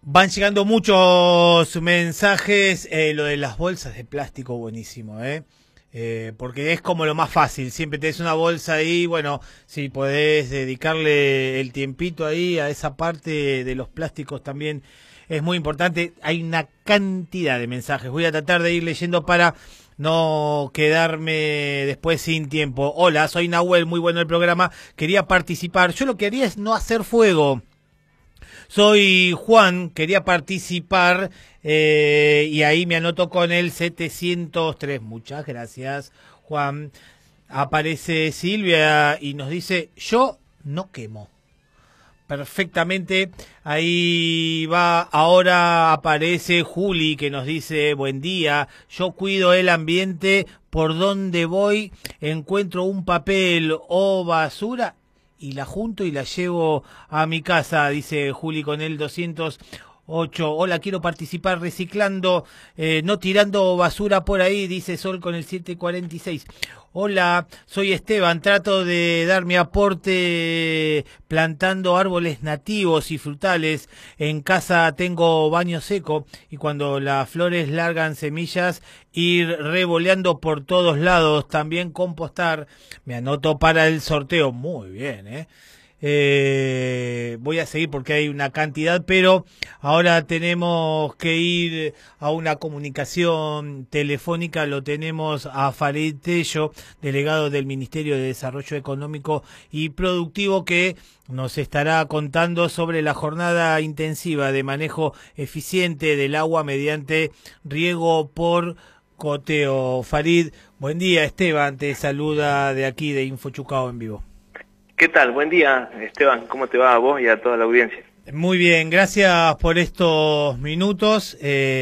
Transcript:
Van llegando muchos mensajes, lo de las bolsas de plástico buenísimo, porque es como lo más fácil, siempre tenés una bolsa ahí, bueno, si podés dedicarle el tiempito ahí a esa parte de los plásticos también es muy importante. Hay una cantidad de mensajes, voy a tratar de ir leyendo para no quedarme después sin tiempo. Hola, soy Nahuel, muy bueno el programa, quería participar, yo lo que haría es no hacer fuego. Soy Juan, quería participar y ahí me anoto con el 703. Muchas gracias, Juan. Aparece Silvia y nos dice, yo no quemo. Perfectamente, ahí va, ahora aparece Juli que nos dice, buen día, yo cuido el ambiente, por donde voy encuentro un papel o basura y la junto y la llevo a mi casa, dice Juli con el 208. Hola, quiero participar reciclando, no tirando basura por ahí, dice Sol con el 746. Hola, soy Esteban, trato de dar mi aporte plantando árboles nativos y frutales. En casa tengo baño seco y cuando las flores largan semillas, ir revoleando por todos lados, también compostar. Me anoto para el sorteo. Muy bien, voy a seguir porque hay una cantidad, pero ahora tenemos que ir a una comunicación telefónica. Lo tenemos a Farid Tello, delegado del Ministerio de Desarrollo Económico y Productivo, que nos estará contando sobre la jornada intensiva de manejo eficiente del agua mediante riego por goteo. Farid, buen día. Esteban te saluda de aquí de InfoChucao en vivo. ¿Qué tal? Buen día, Esteban. ¿Cómo te va a vos y a toda la audiencia? Muy bien, gracias por estos minutos.